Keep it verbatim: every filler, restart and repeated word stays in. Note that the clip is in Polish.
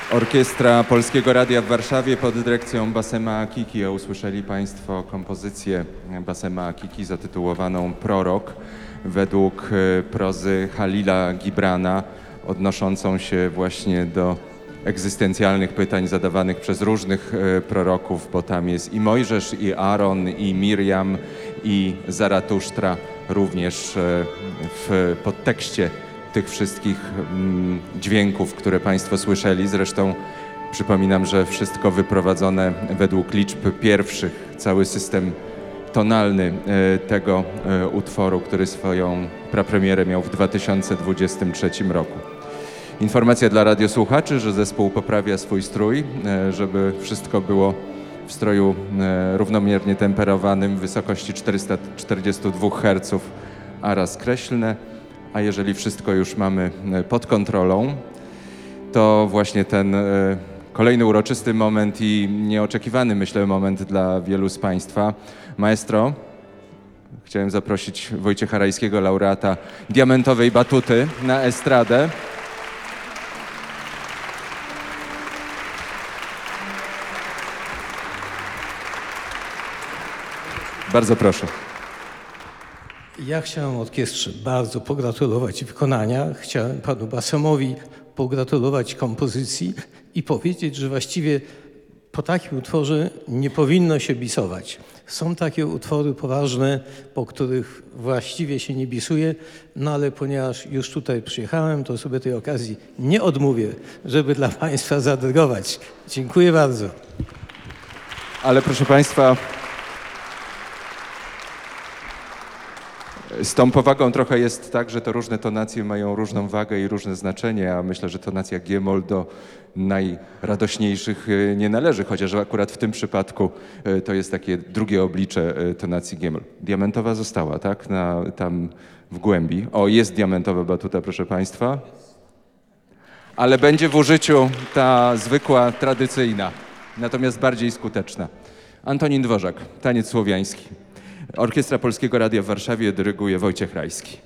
Orkiestra Polskiego Radia w Warszawie pod dyrekcją Bassema Akiki. Usłyszeli Państwo kompozycję Bassema Akiki zatytułowaną Prorok według prozy Halila Gibrana, odnoszącą się właśnie do egzystencjalnych pytań zadawanych przez różnych proroków, bo tam jest i Mojżesz, i Aaron, i Miriam, i Zaratusztra również w podtekście tych wszystkich mm, dźwięków, które Państwo słyszeli. Zresztą przypominam, że wszystko wyprowadzone według liczb pierwszych, cały system tonalny e, tego e, utworu, który swoją prapremierę miał w dwa tysiące dwudziestym trzecim roku. Informacja dla radiosłuchaczy, że zespół poprawia swój strój, e, żeby wszystko było w stroju e, równomiernie temperowanym w wysokości czterysta czterdzieści dwa herców ara skreślne. A jeżeli wszystko już mamy pod kontrolą, to właśnie ten kolejny uroczysty moment i nieoczekiwany, myślę, moment dla wielu z Państwa. Maestro, chciałem zaprosić Wojciecha Rajskiego, laureata Diamentowej Batuty, na estradę. Bardzo proszę. Ja chciałem orkiestrze bardzo pogratulować wykonania, chciałem panu Bassemowi pogratulować kompozycji i powiedzieć, że właściwie po takim utworze nie powinno się bisować. Są takie utwory poważne, po których właściwie się nie bisuje, no ale ponieważ już tutaj przyjechałem, to sobie tej okazji nie odmówię, żeby dla Państwa zadyrygować. Dziękuję bardzo. Ale proszę Państwa, z tą powagą trochę jest tak, że to różne tonacje mają różną wagę i różne znaczenie, a myślę, że tonacja G-moll do najradośniejszych nie należy, chociaż akurat w tym przypadku to jest takie drugie oblicze tonacji G-moll. Diamentowa została, tak? Na, tam w głębi. O, jest diamentowa batuta, proszę Państwa. Ale będzie w użyciu ta zwykła, tradycyjna, natomiast bardziej skuteczna. Antonin Dworzak, taniec słowiański. Orkiestra Polskiego Radia w Warszawie dyryguje Wojciech Rajski.